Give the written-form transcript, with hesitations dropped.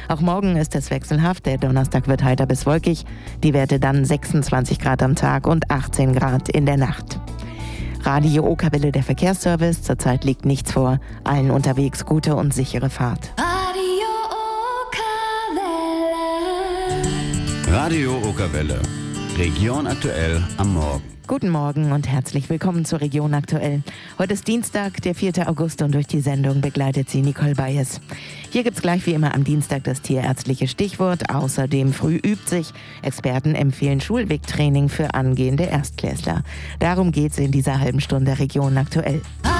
Auch morgen ist es wechselhaft. Der Donnerstag wird heiter bis wolkig. Die Werte dann 26 Grad am Tag und 18 Grad in der Nacht. Radio Okerwelle, der Verkehrsservice. Zurzeit liegt nichts vor. Allen unterwegs gute und sichere Fahrt. Radio Okerwelle. Region aktuell am Morgen. Guten Morgen und herzlich willkommen zur Region aktuell. Heute ist Dienstag, der 4. August und durch die Sendung begleitet sie Nicole Bayes. Hier gibt's gleich wie immer am Dienstag das tierärztliche Stichwort. Außerdem früh übt sich. Experten empfehlen Schulwegtraining für angehende Erstklässler. Darum geht's in dieser halben Stunde Region aktuell.